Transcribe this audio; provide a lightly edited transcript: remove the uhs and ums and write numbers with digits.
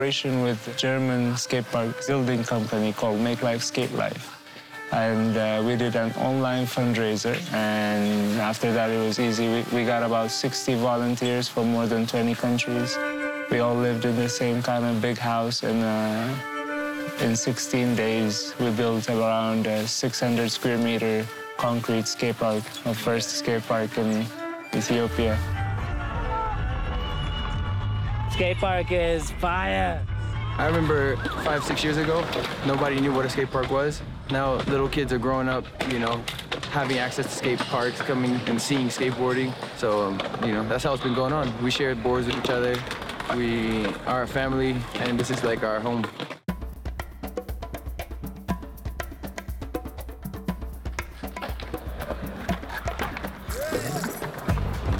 collaboration with a German skate park building company called Make Life Skate Life. And we did an online fundraiser, and after that it was easy. We got about 60 volunteers from more than 20 countries. We all lived in the same kind of big house, and in 16 days we built around a 600 square meter concrete skate park, our first skate park in Ethiopia. Skate park is fire. I remember 5, 6 years ago, nobody knew what a skate park was. Now little kids are growing up, having access to skate parks, coming and seeing skateboarding. So, that's how it's been going on. We share boards with each other. We are a family, and this is like our home.